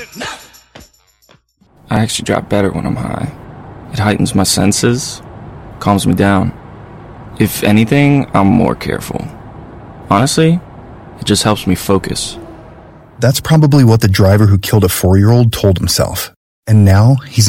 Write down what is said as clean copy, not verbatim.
I actually drive better when I'm high. It heightens my senses, calms me down. If anything, I'm more careful. Honestly, it just helps me focus. That's probably what the driver who killed a 4-year-old told himself. And now he's